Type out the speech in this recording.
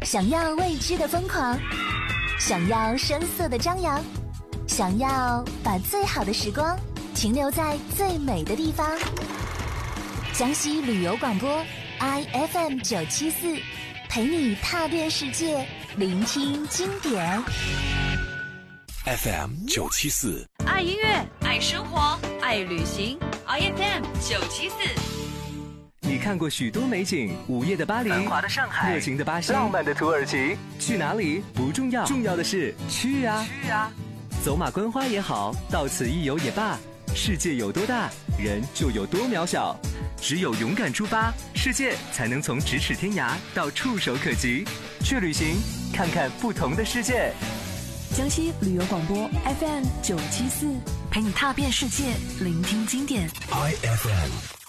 想要未知的疯狂，想要声色的张扬，想要把最好的时光停留在最美的地方。江西旅游广播 IFM 974，陪你踏遍世界，聆听经典。 FM 974， 爱音乐，爱生活，爱旅行。IFM 974。 你看过许多美景，午夜的巴黎， 繁华的上海， 热情的巴西， 浪漫的土耳其。 去哪里不重要，重要的是去啊！ 去啊！ 走马观花也好，到此一游也罢，世界有多大，人就有多渺小。只有勇敢出发，世界才能从咫尺天涯到触手可及。去旅行，看看不同的世界。 江西旅游广播 FM 974，陪你踏遍世界，聆听经典。 IFM